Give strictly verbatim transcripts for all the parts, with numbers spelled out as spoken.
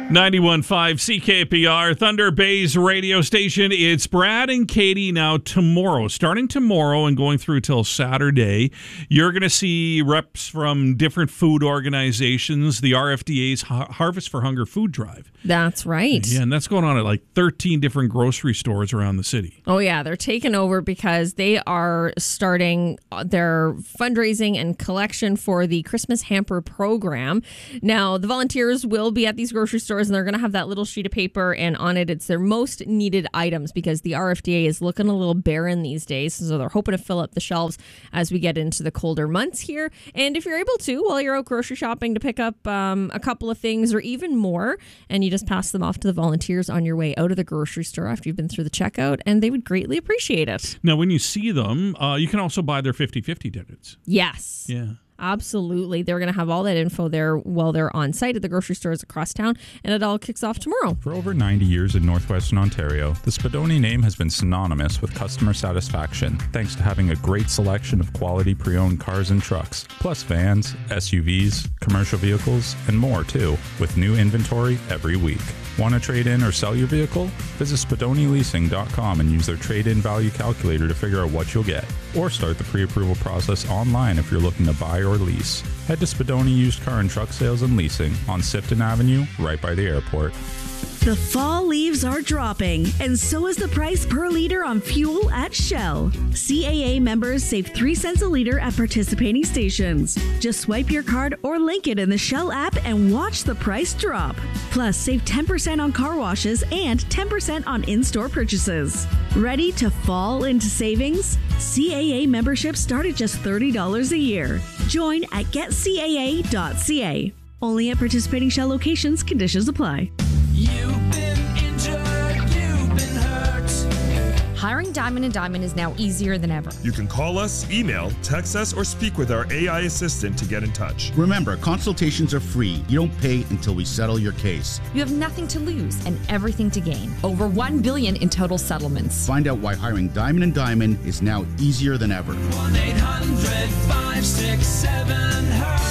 ninety-one point five C K P R, Thunder Bay's radio station. It's Brad and Katie. Now, tomorrow, starting tomorrow and going through till Saturday, you're going to see reps from different food organizations, the R F D A's Harvest for Hunger food drive. That's right. Yeah, and that's going on at like thirteen different grocery stores around the city. Oh, yeah. They're taking over because they are starting their fundraising and collection for the Christmas hamper program. Now, the volunteers will be at these grocery stores, and they're going to have that little sheet of paper, and on it, it's their most needed items because the R F D A is looking a little barren these days. So they're hoping to fill up the shelves as we get into the colder months here. And if you're able to, while you're out grocery shopping, to pick up um, a couple of things or even more, and you just pass them off to the volunteers on your way out of the grocery store after you've been through the checkout, and they would greatly appreciate it. Now, when you see them, uh, you can also buy their fifty-fifty tickets. Yes. Yeah. Absolutely. They're going to have all that info there while they're on site at the grocery stores across town, and it all kicks off tomorrow. For over ninety years in northwestern Ontario, the Spadoni name has been synonymous with customer satisfaction, thanks to having a great selection of quality pre-owned cars and trucks, plus vans, S U Vs, commercial vehicles, and more too, with new inventory every week. Want to trade in or sell your vehicle? Visit Spadoni Leasing dot com and use their trade-in value calculator to figure out what you'll get, or start the pre-approval process online if you're looking to buy or lease. Head to Spadoni Used Car and Truck Sales and Leasing on Sifton Avenue, right by the airport. The fall leaves are dropping, and so is the price per liter on fuel at Shell. C A A members save three cents a liter at participating stations. Just swipe your card or link it in the Shell app and watch the price drop. Plus, save ten percent on car washes and ten percent on in-store purchases. Ready to fall into savings? C A A membership start at just thirty dollars a year. Join at get c a a dot c a. Only at participating Shell locations. Conditions apply. You've been injured, you've been hurt. Hiring Diamond and Diamond is now easier than ever. You can call us, email, text us, or speak with our A I assistant to get in touch. Remember, consultations are free. You don't pay until we settle your case. You have nothing to lose and everything to gain. Over one billion dollars in total settlements. Find out why hiring Diamond and Diamond is now easier than ever. one eight hundred five six seven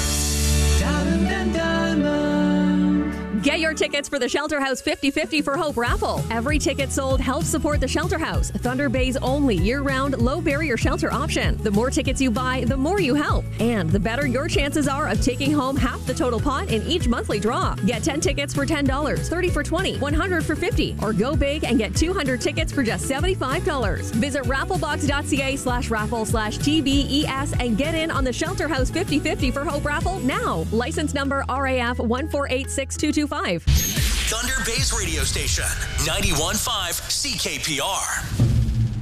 hurt. Diamond and Diamond. Get your tickets for the Shelter House fifty fifty for Hope raffle. Every ticket sold helps support the Shelter House, Thunder Bay's only year-round, low-barrier shelter option. The more tickets you buy, the more you help. And the better your chances are of taking home half the total pot in each monthly draw. Get ten tickets for ten dollars, thirty for twenty dollars, one hundred for fifty dollars, or go big and get two hundred tickets for just seventy-five dollars. Visit rafflebox.ca slash raffle slash TBES and get in on the Shelter House fifty fifty for Hope raffle now. License number R A F one four eight six two two five. Thunder Bay's radio station, ninety-one point five C K P R.